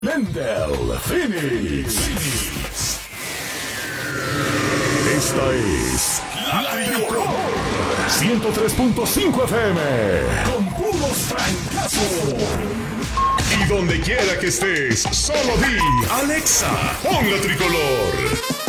Lendel Phoenix. Esta es La Tricolor 103.5 FM con puros trancazos. Y donde quiera que estés, solo di Alexa, pon La Tricolor.